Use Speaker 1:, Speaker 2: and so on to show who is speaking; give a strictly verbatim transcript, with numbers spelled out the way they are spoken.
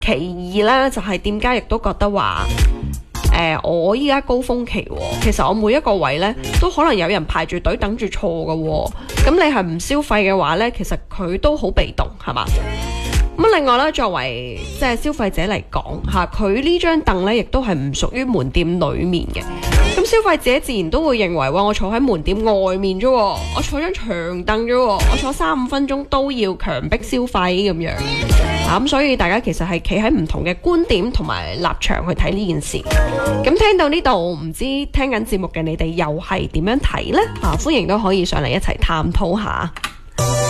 Speaker 1: 其二呢，就係、是、店家亦都覺得話，誒、呃，我依家高峰期、哦，其實我每一個位呢，都可能有人排住隊等住坐㗎喎。咁你係唔消費嘅話呢，其實佢都好被動，係嘛？咁另外咧，作為即係消費者嚟講嚇，佢呢張凳咧，亦都係唔屬於門店裡面嘅。咁消費者自然都會認為，哇！我坐喺門店外面啫，我坐張長凳啫，我坐三五分鐘都要強迫消費咁樣。嚇、咁，所以大家其實係企喺唔同嘅觀點同埋立場去睇呢件事。咁聽到呢度，唔知聽緊節目嘅你哋又係點樣睇呢？嚇、歡迎都可以上嚟一齊探討下。